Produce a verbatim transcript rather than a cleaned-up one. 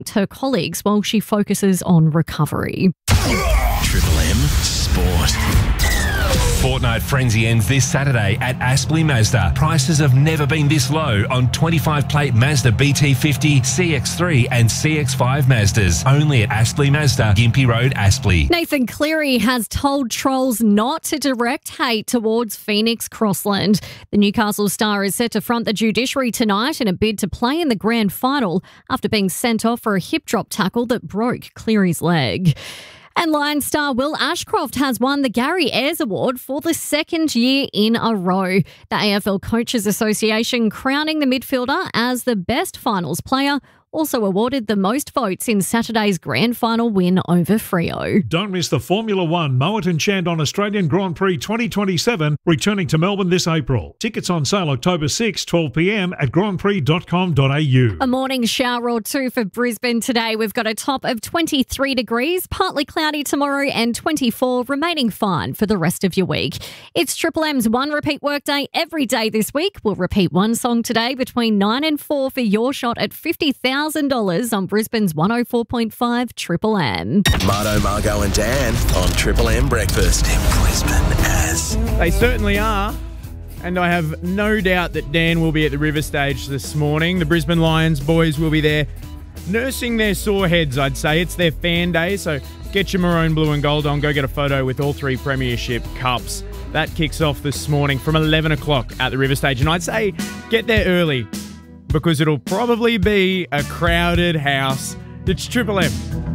her colleagues while she focuses on recovery. Triple M Sport. Fortnite Frenzy ends this Saturday at Aspley Mazda. Prices have never been this low on twenty-five plate Mazda B T fifty, C X three and C X five Mazdas. Only at Aspley Mazda, Gympie Road, Aspley. Nathan Cleary has told trolls not to direct hate towards Phoenix Crossland. The Newcastle star is set to front the judiciary tonight in a bid to play in the grand final after being sent off for a hip drop tackle that broke Cleary's leg. And Lions star Will Ashcroft has won the Gary Ayres Award for the second year in a row. The A F L Coaches Association crowning the midfielder as the best finals player, also awarded the most votes in Saturday's grand final win over Freo. Don't miss the Formula One Mowat and Chandon Australian Grand Prix twenty twenty-seven returning to Melbourne this April. Tickets on sale October sixth, twelve p m at grand prix dot com dot a u. A morning shower or two for Brisbane today. We've got a top of twenty-three degrees, partly cloudy tomorrow and twenty-four, remaining fine for the rest of your week. It's Triple M's one repeat workday every day this week. We'll repeat one song today between nine and four for your shot at fifty thousand dollars on Brisbane's one oh four point five Triple M. Marto, Margo and Dan on Triple M Breakfast in Brisbane as... They certainly are. And I have no doubt that Dan will be at the River Stage this morning. The Brisbane Lions boys will be there nursing their sore heads, I'd say. It's their fan day, so get your maroon, blue and gold on. Go get a photo with all three Premiership Cups. That kicks off this morning from eleven o'clock at the River Stage. And I'd say get there early, because it'll probably be a crowded house. It's Triple M.